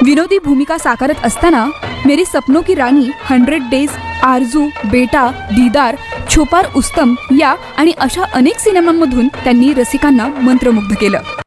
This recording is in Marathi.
विनोदी भूमिका साकारत असताना मेरी सपनों की राणी, 100 डेज, आरजू, बेटा, दीदार, छुपा रुस्तम या आणि अशा अनेक सिनेमांमधून त्यांनी रसिकांना मंत्रमुग्ध केलं.